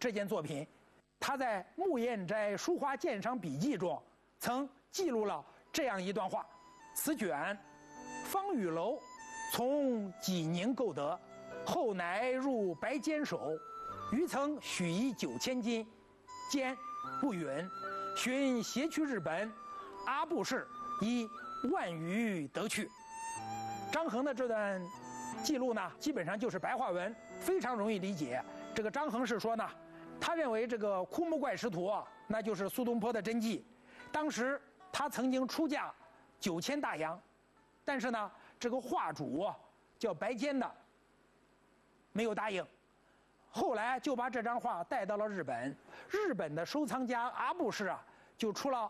这件作品，他在《木砚斋书画鉴赏笔记》中曾记录了这样一段话：此卷，方雨楼从济宁购得，后乃入白坚手，余曾许以9000金，坚不允，寻携去日本，阿部氏以10000余得去。张衡的这段记录呢，基本上就是白话文，非常容易理解。这个张衡是说呢，他认为这个枯木怪石图啊，那就是苏东坡的真迹。当时他曾经出价9000大洋，但是呢，这个画主啊叫白坚的，没有答应。后来就把这张画带到了日本，日本的收藏家阿部氏啊，就出了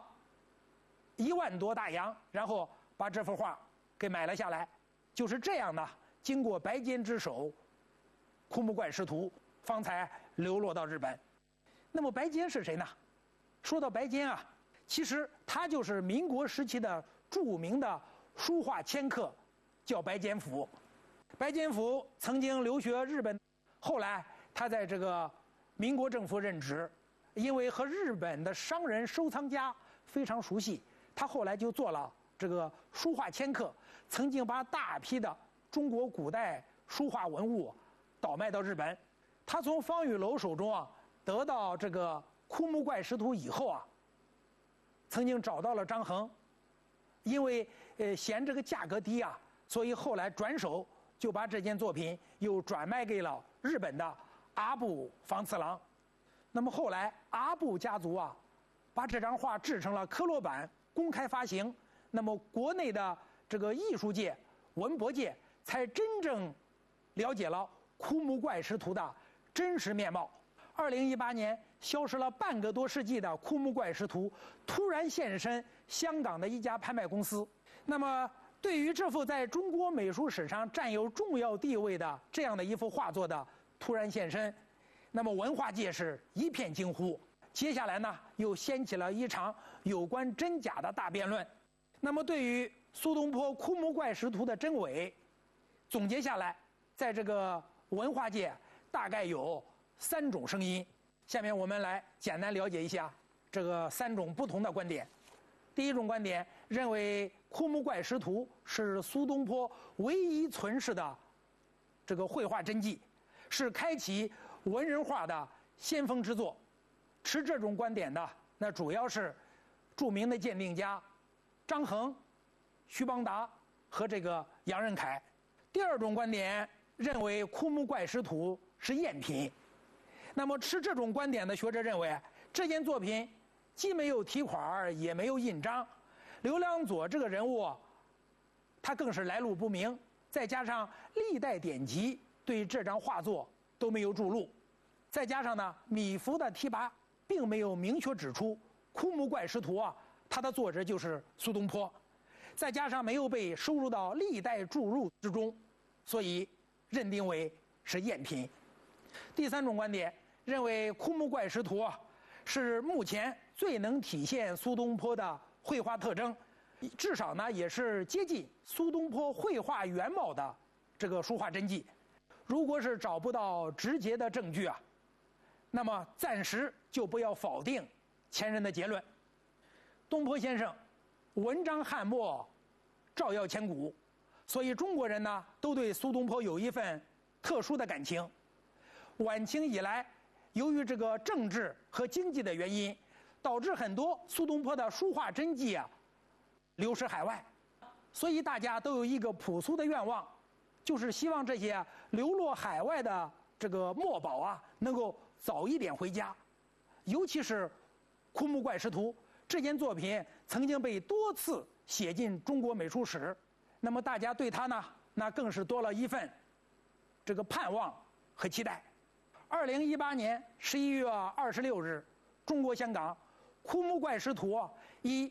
1万多大洋，然后把这幅画给买了下来。就是这样呢，经过白坚之手，枯木怪石图方才流落到日本。那么白坚是谁呢？说到白坚啊，其实他就是民国时期的著名的书画掮客，叫白坚甫。白坚甫曾经留学日本，后来他在这个民国政府任职，因为和日本的商人收藏家非常熟悉，他后来就做了这个书画掮客，曾经把大批的中国古代书画文物倒卖到日本。他从方雨楼手中啊得到这个枯木怪石图以后啊，曾经找到了张衡，因为嫌这个价格低啊，所以后来转手就把这件作品又转卖给了日本的阿部房次郎。那么后来阿部家族啊，把这张画制成了科罗版，公开发行。那么国内的这个艺术界、文博界才真正了解了枯木怪石图的真实面貌。2018年，消失了半个多世纪的枯木怪石图突然现身香港的一家拍卖公司。那么对于这幅在中国美术史上占有重要地位的这样的一幅画作的突然现身，那么文化界是一片惊呼。接下来呢，又掀起了一场有关真假的大辩论。那么对于苏东坡枯木怪石图的真伪，总结下来，在这个文化界大概有3种声音。下面我们来简单了解一下这个3种不同的观点。第一种观点认为枯木怪石图是苏东坡唯一存世的这个绘画真迹，是开启文人画的先锋之作。持这种观点的那主要是著名的鉴定家张衡、徐邦达和这个杨任凯。第二种观点认为枯木怪石图是赝品。那么持这种观点的学者认为，这件作品既没有题款也没有印章，刘良佐这个人物他更是来路不明，再加上历代典籍对这张画作都没有注录，再加上呢米芾的提拔并没有明确指出枯木怪石图啊它的作者就是苏东坡，再加上没有被收入到历代注入之中，所以认定为是赝品。第3种观点认为枯木怪石图啊是目前最能体现苏东坡的绘画特征，至少呢也是接近苏东坡绘画原貌的这个书画真迹。如果是找不到直接的证据啊，那么暂时就不要否定前人的结论。东坡先生文章翰墨，照耀千古，所以中国人呢都对苏东坡有一份特殊的感情。晚清以来，由于这个政治和经济的原因，导致很多苏东坡的书画真迹啊流失海外，所以大家都有一个朴素的愿望，就是希望这些流落海外的这个墨宝啊能够早一点回家。尤其是枯木怪石图这件作品曾经被多次写进中国美术史，那么大家对它呢那更是多了一份这个盼望和期待。2018年11月26日，中国香港枯木怪石图以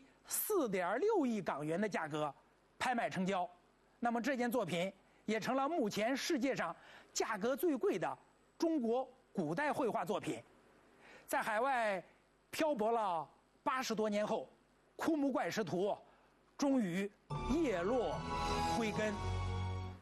4.6亿港元的价格拍卖成交。那么这件作品也成了目前世界上价格最贵的中国古代绘画作品。在海外漂泊了80多年后，枯木怪石图终于叶落归根。